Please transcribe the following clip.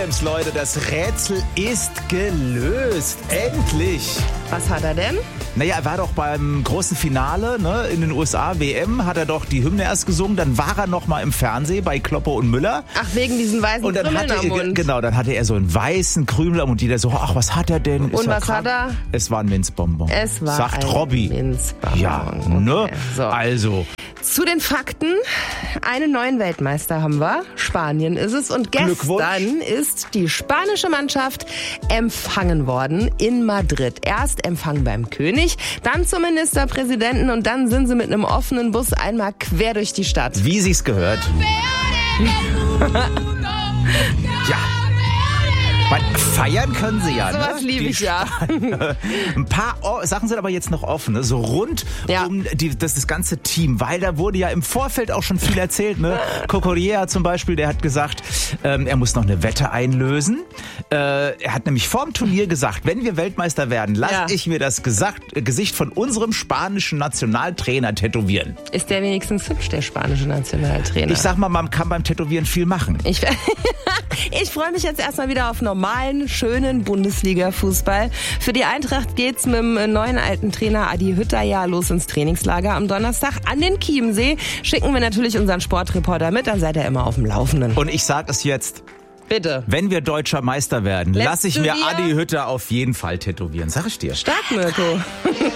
Wilhelms, Leute, das Rätsel ist gelöst. Endlich. Was hat er denn? Naja, er war doch beim großen Finale, ne, in den USA, WM, hat er doch die Hymne erst gesungen, dann war er noch mal im Fernsehen bei Kloppe und Müller. Ach, wegen diesen weißen Und dann Krümeln am Mund. Genau, dann hatte er so einen weißen Krümel am Mund, und jeder so, ach, was hat er denn? Und was hat er? Es war ein Minzbonbon. Es war Sagt ein Robby. Minzbonbon. Ja, ne? Okay, so. Also. Zu den Fakten. Einen neuen Weltmeister haben wir. Spanien ist es. Und gestern ist die spanische Mannschaft empfangen worden in Madrid. Erst Empfang beim König, dann zum Ministerpräsidenten und dann sind sie mit einem offenen Bus einmal quer durch die Stadt. Wie sich's gehört. Ja. Feiern können sie ja. Sowas liebe ich ja. Ein paar Sachen sind aber jetzt noch offen, ne? So rund um das ganze Team, weil da wurde ja im Vorfeld auch schon viel erzählt. Ne? Cocorriera zum Beispiel, der hat gesagt, er muss noch eine Wette einlösen. Er hat nämlich vorm Turnier gesagt, wenn wir Weltmeister werden, lasse ich mir das Gesicht von unserem spanischen Nationaltrainer tätowieren. Ist der wenigstens hübsch, der spanische Nationaltrainer? Ich sag mal, man kann beim Tätowieren viel machen. Ich freue mich jetzt erstmal wieder auf normalen, schönen Bundesliga-Fußball. Für die Eintracht geht's mit dem neuen alten Trainer Adi Hütter ja los ins Trainingslager am Donnerstag an den Chiemsee. Schicken wir natürlich unseren Sportreporter mit, dann seid ihr immer auf dem Laufenden. Und ich sag es jetzt. Bitte. Wenn wir deutscher Meister werden, lasse ich mir Adi Hütter auf jeden Fall tätowieren. Sag ich dir. Stark, Mirko.